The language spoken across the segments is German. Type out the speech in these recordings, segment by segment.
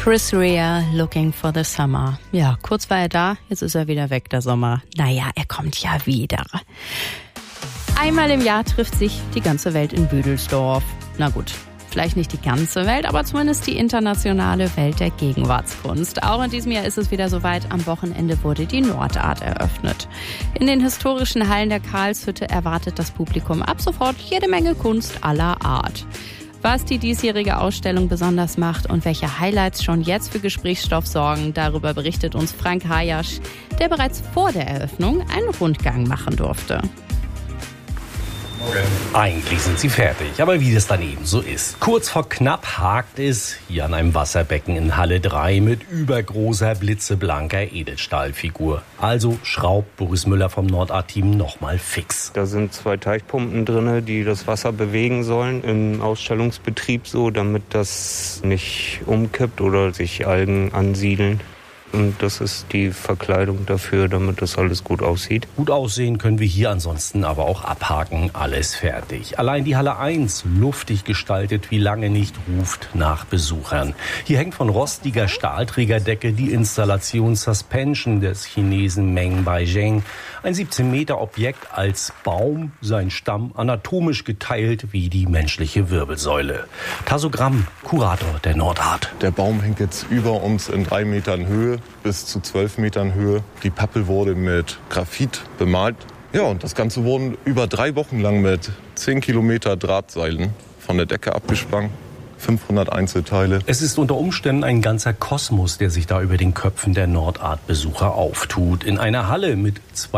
Chris Rea, Looking for the Summer. Ja, kurz war er da, jetzt ist er wieder weg, der Sommer. Naja, er kommt ja wieder. Einmal im Jahr trifft sich die ganze Welt in Büdelsdorf. Na gut, vielleicht nicht die ganze Welt, aber zumindest die internationale Welt der Gegenwartskunst. Auch in diesem Jahr ist es wieder soweit. Am Wochenende wurde die Nordart eröffnet. In den historischen Hallen der Karlshütte erwartet das Publikum ab sofort jede Menge Kunst aller Art. Was die diesjährige Ausstellung besonders macht und welche Highlights schon jetzt für Gesprächsstoff sorgen, darüber berichtet uns Frank Hayasch, der bereits vor der Eröffnung einen Rundgang machen durfte. Eigentlich sind sie fertig, aber wie das dann eben so ist. Kurz vor knapp hakt es hier an einem Wasserbecken in Halle 3 mit übergroßer, blitzeblanker Edelstahlfigur. Also schraubt Boris Müller vom Nordart-Team nochmal fix. Da sind 2 Teichpumpen drin, die das Wasser bewegen sollen im Ausstellungsbetrieb so, damit das nicht umkippt oder sich Algen ansiedeln. Und das ist die Verkleidung dafür, damit das alles gut aussieht. Gut aussehen können wir hier ansonsten aber auch abhaken. Alles fertig. Allein die Halle 1, luftig gestaltet wie lange nicht, ruft nach Besuchern. Hier hängt von rostiger Stahlträgerdecke die Installation Suspension des Chinesen Meng Baizheng. Ein 17-Meter-Objekt als Baum, sein Stamm anatomisch geteilt wie die menschliche Wirbelsäule. Tasso Gramm, Kurator der Nordart. Der Baum hängt jetzt über uns in 3 Metern Höhe bis zu 12 Metern Höhe. Die Pappel wurde mit Graphit bemalt. Ja, und das Ganze wurde über 3 Wochen lang mit 10 Kilometer Drahtseilen von der Decke abgespannt. 500 Einzelteile. Es ist unter Umständen ein ganzer Kosmos, der sich da über den Köpfen der Nordart-Besucher auftut. In einer Halle mit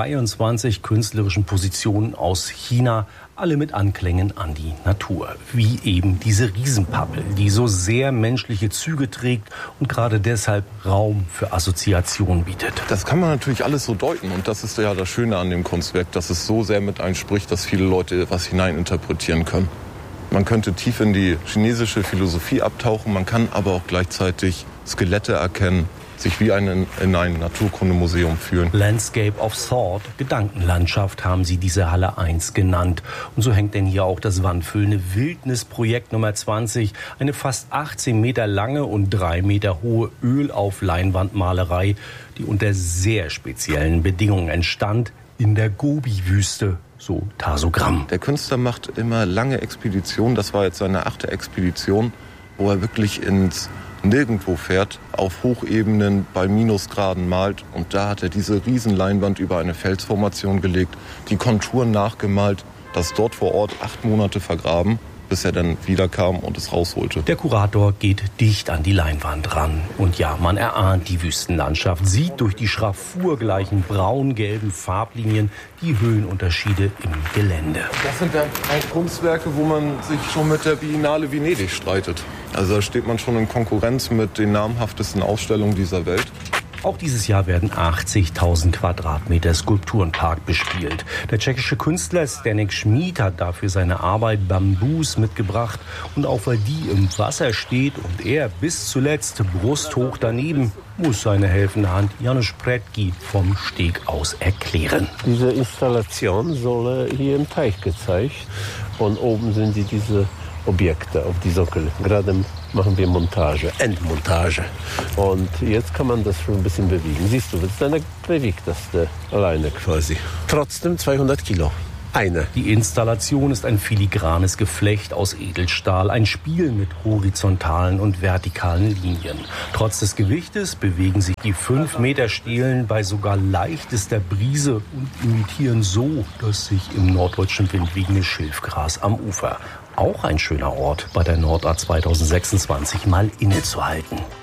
22 künstlerischen Positionen aus China, alle mit Anklängen an die Natur. Wie eben diese Riesenpappel, die so sehr menschliche Züge trägt und gerade deshalb Raum für Assoziation bietet. Das kann man natürlich alles so deuten und das ist ja das Schöne an dem Kunstwerk, dass es so sehr mit einspricht, dass viele Leute was hineininterpretieren können. Man könnte tief in die chinesische Philosophie abtauchen, man kann aber auch gleichzeitig Skelette erkennen, sich wie in ein Naturkundemuseum fühlen. Landscape of Thought, Gedankenlandschaft haben sie diese Halle 1 genannt. Und so hängt denn hier auch das wandfüllende Wildnisprojekt Nummer 20, eine fast 18 Meter lange und 3 Meter hohe Öl-auf-Leinwandmalerei, die unter sehr speziellen Bedingungen entstand in der Gobi-Wüste. So Tasso Gramm. Der Künstler macht immer lange Expeditionen. Das war jetzt seine 8. Expedition, wo er wirklich ins Nirgendwo fährt, auf Hochebenen bei Minusgraden malt. Und da hat er diese Riesenleinwand über eine Felsformation gelegt, die Konturen nachgemalt, das dort vor Ort 8 Monate vergraben, bis er dann wiederkam und es rausholte. Der Kurator geht dicht an die Leinwand ran. Und ja, man erahnt die Wüstenlandschaft, sieht durch die schraffurgleichen braun-gelben Farblinien die Höhenunterschiede im Gelände. Das sind dann Kunstwerke, wo man sich schon mit der Biennale Venedig streitet. Also da steht man schon in Konkurrenz mit den namhaftesten Ausstellungen dieser Welt. Auch dieses Jahr werden 80.000 Quadratmeter Skulpturenpark bespielt. Der tschechische Künstler Zdeněk Schmid hat dafür seine Arbeit Bambus mitgebracht. Und auch weil die im Wasser steht und er bis zuletzt brusthoch daneben, muss seine helfende Hand Janusz Pretki vom Steg aus erklären. Diese Installation soll hier im Teich gezeigt. Und oben sind diese Objekte auf die Sockel. Gerade machen wir Montage, Endmontage. Und jetzt kann man das schon ein bisschen bewegen. Siehst du, dann bewegt das alleine quasi. Trotzdem 200 Kilo. Eine. Die Installation ist ein filigranes Geflecht aus Edelstahl, ein Spiel mit horizontalen und vertikalen Linien. Trotz des Gewichtes bewegen sich die 5 Meter Stelen bei sogar leichtester Brise und imitieren so das sich im norddeutschen Wind wiegende Schilfgras am Ufer. Auch ein schöner Ort, bei der Nordart 2026 mal innezuhalten.